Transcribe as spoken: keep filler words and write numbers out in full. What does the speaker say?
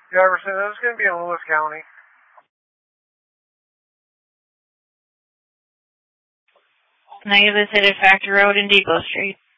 Jefferson, this is going to be in Lewis County. Negative is hit at Factory Road and Depot Street.